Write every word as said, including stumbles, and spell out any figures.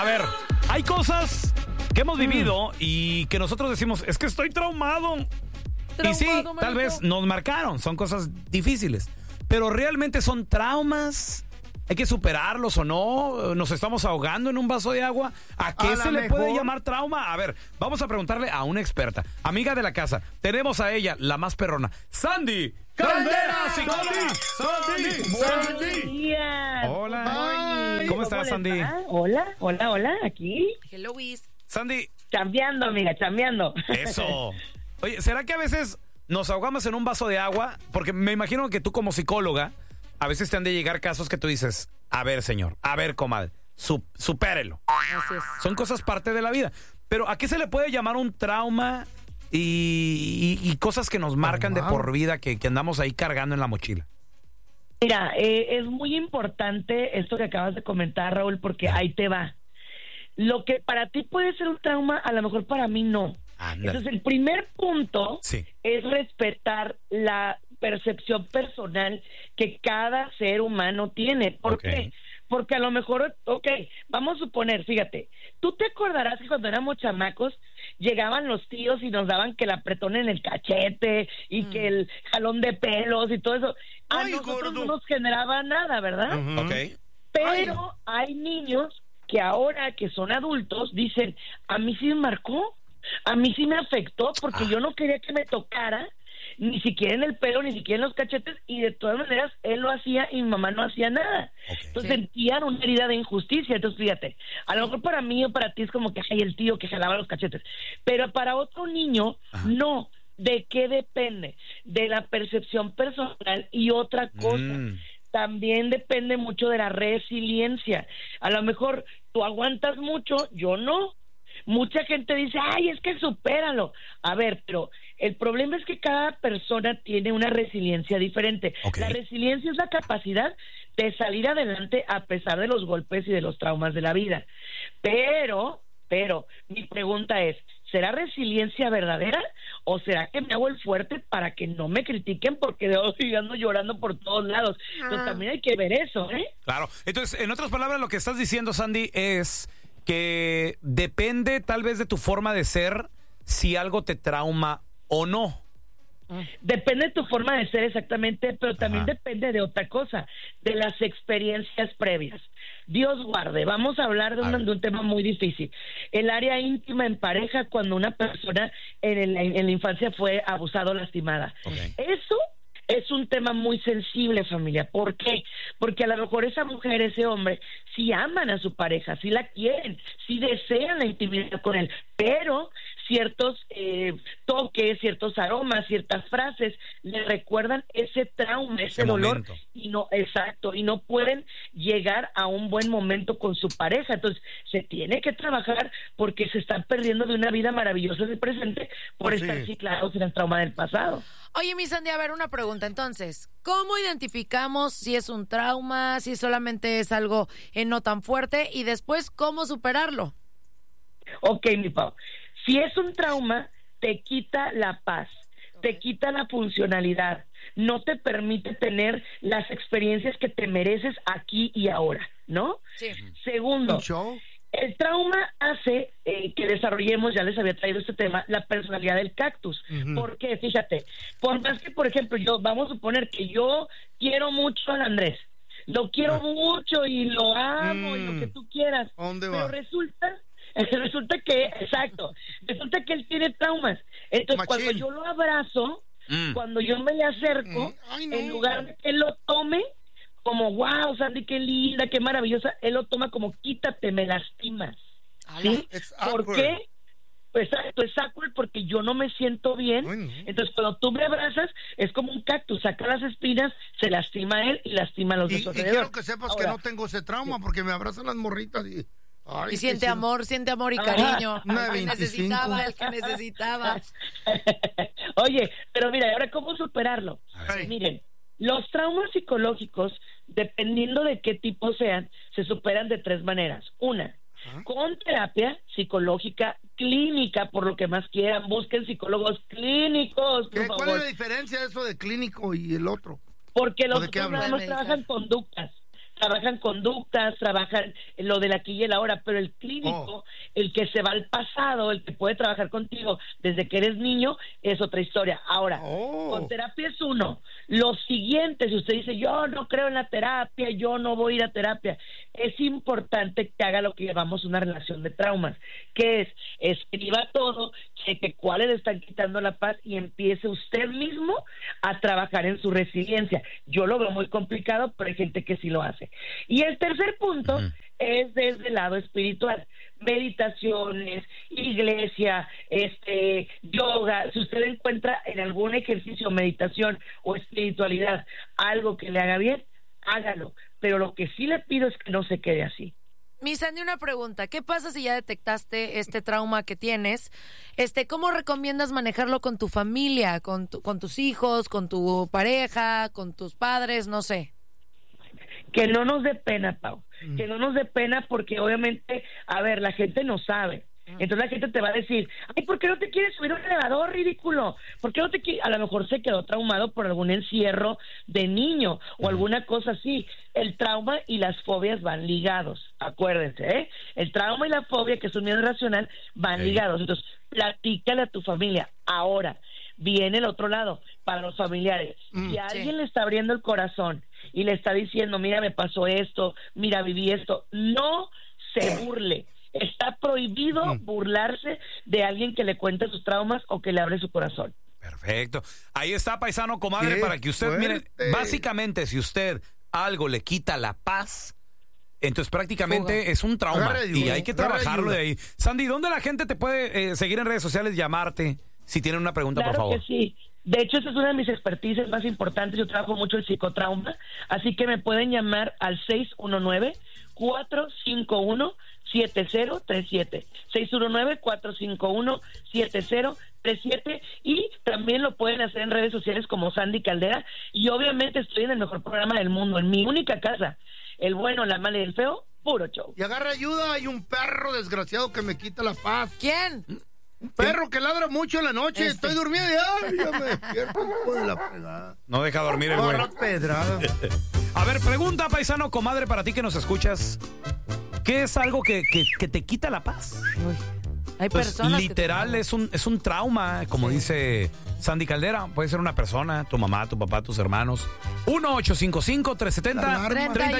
A ver, hay cosas que hemos vivido y que nosotros decimos, es que estoy traumado. Traumado, y sí, manito. tal vez nos marcaron, son cosas difíciles. Pero realmente son traumas. ¿Hay que superarlos o no? ¿Nos estamos ahogando en un vaso de agua? ¿A qué A se la le mejor. puede llamar trauma? A ver, vamos a preguntarle a una experta, amiga de la casa. Tenemos a ella, la más perrona, Sandy Caldera, psicóloga. Sandy, Buenos Sandy. días. Hola. Ay, ¿Cómo estás, les Sandy? va? Hola, hola, hola, aquí. Hello, Wiz. Sandy, Chambeando, amiga, chambeando. eso. Oye, ¿será que a veces nos ahogamos en un vaso de agua? Porque me imagino que tú como psicóloga, a veces te han de llegar casos que tú dices, a ver, señor, a ver, comadre, su- supérelo. Así es. Son cosas parte de la vida. Pero ¿a qué se le puede llamar un trauma y, y- y cosas que nos marcan de Traumado. por vida que, que andamos ahí cargando en la mochila? Mira, eh, es muy importante esto que acabas de comentar, Raúl, porque ahí te va. Lo que para ti puede ser un trauma, a lo mejor para mí no. Ándale. Entonces, el primer punto Sí. es respetar la percepción personal que cada ser humano tiene. ¿Por Ok. qué? Porque a lo mejor, ok, vamos a suponer, fíjate, tú te acordarás que cuando éramos chamacos llegaban los tíos y nos daban que el apretón en el cachete y que el jalón de pelos y todo eso. A Ay, nosotros gordo. no nos generaba nada, ¿verdad? Ujú. Ok. Pero hay niños que ahora que son adultos dicen, a mí sí me marcó, a mí sí me afectó porque Ah. yo no quería que me tocara ni siquiera en el pelo, ni siquiera en los cachetes, y de todas maneras él lo hacía y mi mamá no hacía nada. Ok. Entonces Sí. sentían una herida de injusticia. Entonces fíjate, a lo mejor para mí o para ti es como que hay el tío que jalaba los cachetes, pero para otro niño Ajá. no. ¿De qué depende? De la percepción personal y otra cosa. Mm. También depende mucho de la resiliencia. A lo mejor tú aguantas mucho, yo no. Mucha gente dice, ay, es que supéralo. A ver, pero el problema es que cada persona tiene una resiliencia diferente. Ok. La resiliencia es la capacidad de salir adelante a pesar de los golpes y de los traumas de la vida. Pero, pero, mi pregunta es, ¿será resiliencia verdadera o será que me hago el fuerte para que no me critiquen porque de hoy ando llorando por todos lados? Entonces también hay que ver eso, ¿eh? Claro. Entonces, en otras palabras, lo que estás diciendo, Sandy, es que depende tal vez de tu forma de ser si algo te trauma o no. Depende de tu forma de ser exactamente, pero también Ajá. depende de otra cosa, de las experiencias previas. Dios guarde, vamos a hablar de, A una- ver. de un tema muy difícil. El área íntima en pareja cuando una persona en, el- en la infancia fue abusada o lastimada. Ok. Eso es un tema muy sensible, familia. ¿Por qué? Porque a lo mejor esa mujer, ese hombre, sí aman a su pareja, sí la quieren, sí desean la intimidad con él, pero ciertos eh, toques, ciertos aromas, ciertas frases le recuerdan ese trauma, ese, Ese dolor momento. y no, exacto, y no pueden llegar a un buen momento con su pareja. Entonces se tiene que trabajar porque se están perdiendo de una vida maravillosa del presente por Pues estar sí. ciclados en el trauma del pasado. Oye, mi Sandy, a ver, una pregunta entonces. ¿Cómo identificamos si es un trauma, si solamente es algo eh, no tan fuerte y después cómo superarlo? Ok, mi Pau. Si es un trauma, te quita la paz, te quita la funcionalidad, no te permite tener las experiencias que te mereces aquí y ahora, ¿no? Sí. Segundo, Un show. el trauma hace eh, que desarrollemos, ya les había traído este tema, la personalidad del cactus. Ujú. Porque, fíjate, por más que, por ejemplo, yo, vamos a suponer que yo quiero mucho al Andrés, lo quiero Ah. mucho y lo amo y Mm. lo que tú quieras, ¿A dónde pero va? resulta, resulta que, exacto, resulta que él tiene traumas. Entonces, Machín. cuando yo lo abrazo, Mm. cuando yo me le acerco, Mm. Ay, no. en lugar de que él lo tome como, wow, Sandy, qué linda, qué maravillosa, él lo toma como, quítate, me lastimas. ¿Sí? It's ¿Por awkward. qué? Pues exacto, es awkward porque yo no me siento bien. Ay, no. Entonces, cuando tú me abrazas, es como un cactus, saca las espinas, se lastima a él y lastima a los Y, de y su quiero alrededor. que sepas Ahora, que no tengo ese trauma porque me abrazan las morritas y... Ay, Y qué siente chido. amor, siente amor y Ajá. cariño. Una de El que veinticinco. necesitaba, el que necesitaba. Oye, pero mira, ¿ahora cómo superarlo? A ver. Miren, los traumas psicológicos, dependiendo de qué tipo sean, se superan de tres maneras. Una, Ajá. con terapia psicológica clínica, por lo que más quieran, busquen psicólogos clínicos, por ¿Qué- ¿Cuál favor. es la diferencia de eso de clínico y el otro? Porque ¿O los de qué otros hablan? nada más Medical. trabajan conductas. trabajan conductas, trabajan lo del aquí y el ahora, pero el clínico, Oh. el que se va al pasado, el que puede trabajar contigo desde que eres niño, es otra historia. Ahora, Oh. con terapia es uno. Lo siguiente, si usted dice, yo no creo en la terapia, yo no voy a ir a terapia, es importante que haga lo que llamamos una relación de traumas, que es, escriba todo, cheque cuáles le están quitando la paz y empiece usted mismo a trabajar en su resiliencia. Yo lo veo muy complicado, pero hay gente que sí lo hace. Y el tercer punto uh-huh. es desde el lado espiritual. Meditaciones, iglesia, este, yoga. Si usted encuentra en algún ejercicio, meditación o espiritualidad algo que le haga bien, hágalo. Pero lo que sí le pido es que no se quede así. Mi Sandy, una pregunta. ¿Qué pasa si ya detectaste este trauma que tienes? Este, ¿cómo recomiendas manejarlo con tu familia, con, tu, con tus hijos, con tu pareja, con tus padres, no sé? Que no nos dé pena, Pau. Mm. Que no nos dé pena porque obviamente, a ver, la gente no sabe. Entonces la gente te va a decir, ay, ¿por qué no te quieres subir a un elevador, ridículo? ¿Por qué no te quieres? A lo mejor se quedó traumado por algún encierro de niño o alguna cosa así. El trauma y las fobias van ligados, acuérdense, ¿eh? El trauma y la fobia, que es un miedo irracional, van sí. ligados. Entonces, platícale a tu familia. Ahora, viene el otro lado, para los familiares. Mm, si a alguien sí. le está abriendo el corazón y le está diciendo, mira, me pasó esto, mira, viví esto, no se burle. Está prohibido mm. burlarse de alguien que le cuente sus traumas o que le abre su corazón. Perfecto. Ahí está, paisano, comadre, para que usted, mire, básicamente, si usted algo le quita la paz, entonces prácticamente Fuga. es un trauma y hay que trabajarlo de ahí. Sandy, ¿dónde la gente te puede eh, seguir en redes sociales, llamarte, si tienen una pregunta, claro por favor? Que sí. De hecho, esta es una de mis expertices más importantes. Yo trabajo mucho el psicotrauma, así que me pueden llamar al seis uno nueve, cuatro cinco uno, siete cero tres siete. seis uno nueve, cuatro cinco uno, siete cero tres siete. Y también lo pueden hacer en redes sociales como Sandy Caldera. Y obviamente estoy en el mejor programa del mundo, en mi única casa. El bueno, la mala y el feo, puro show. Y agarra ayuda, hay un perro desgraciado que me quita la paz. ¿Quién? Un perro que ladra mucho en la noche. Este. Estoy durmiendo y ya, ya me despierto de la pegada. No deja dormir el güey. A ver, pregunta, paisano, comadre, para ti que nos escuchas. ¿Qué es algo que, que, que te quita la paz? Uy, hay pues personas literal, que es un, es un trauma, como sí. dice Sandy Caldera. Puede ser una persona, tu mamá, tu papá, tus hermanos. uno ocho cinco cinco, tres siete cero, tres uno